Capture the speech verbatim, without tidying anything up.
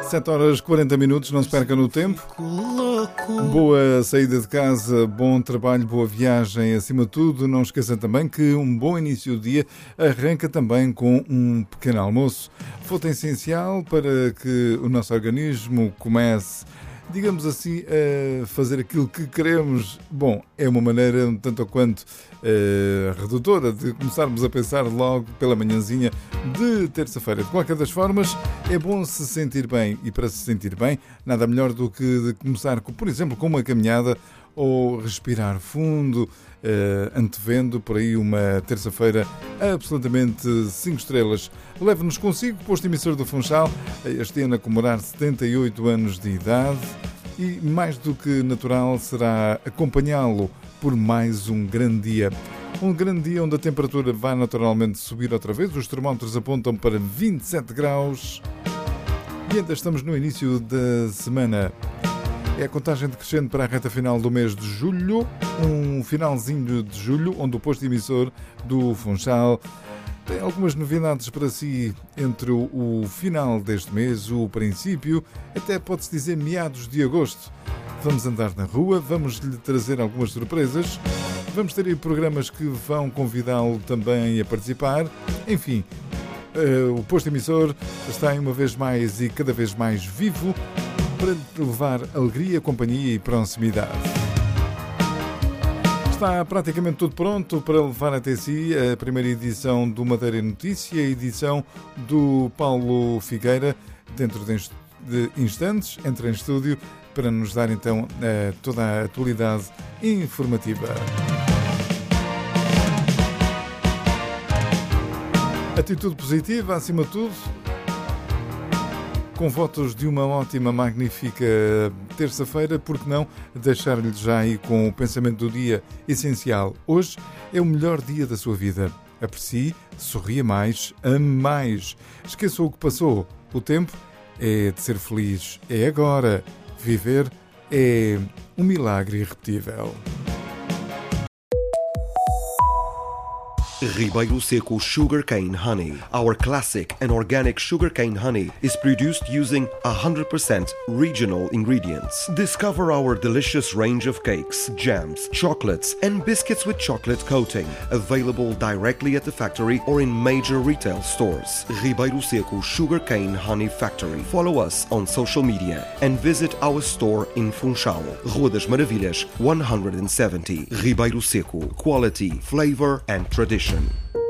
sete horas e quarenta minutos, não se perca no tempo. Boa saída de casa, bom trabalho, boa viagem. Acima de tudo, não esqueça também que um bom início do dia arranca também com um pequeno almoço. Fonte essencial para que o nosso organismo comece, digamos assim, a fazer aquilo que queremos. Bom, é uma maneira um tanto ou quanto uh, redutora de começarmos a pensar logo pela manhãzinha de terça-feira. De qualquer das formas, é bom se sentir bem, e para se sentir bem, nada melhor do que de começar, por exemplo, com uma caminhada ou respirar fundo, uh, antevendo por aí uma terça-feira absolutamente cinco estrelas. Leve-nos consigo, posto emissor do Funchal, este ano a comemorar setenta e oito anos de idade, e mais do que natural será acompanhá-lo por mais um grande dia. Um grande dia onde a temperatura vai naturalmente subir outra vez, os termómetros apontam para vinte e sete graus e ainda estamos no início da semana. É a contagem decrescente para a reta final do mês de julho, um finalzinho de julho, onde o posto emissor do Funchal tem algumas novidades para si entre o final deste mês, o princípio, até pode-se dizer meados de agosto. Vamos andar na rua, vamos lhe trazer algumas surpresas, vamos ter aí programas que vão convidá-lo também a participar. Enfim, o posto emissor está uma vez mais e cada vez mais vivo para lhe levar alegria, companhia e proximidade. Está praticamente tudo pronto para levar até si a primeira edição do Madeira Notícia, a edição do Paulo Figueira. Dentro de instantes, entra em estúdio para nos dar então toda a atualidade informativa. Atitude positiva, acima de tudo, com votos de uma ótima, magnífica terça-feira, porque não deixar-lhe já aí com o pensamento do dia essencial. Hoje é o melhor dia da sua vida. Aprecie, sorria mais, ame mais. Esqueça o que passou. O tempo é de ser feliz. É agora. Viver é um milagre irrepetível. Ribeiro Seco Sugarcane Honey. Our classic and organic sugarcane honey is produced using one hundred percent regional ingredients. Discover our delicious range of cakes, jams, chocolates, and biscuits with chocolate coating. Available directly at the factory or in major retail stores. Ribeiro Seco Sugarcane Honey Factory. Follow us on social media and visit our store in Funchal, Rua das Maravilhas, one hundred seventy. Ribeiro Seco. Quality, flavor, and tradition.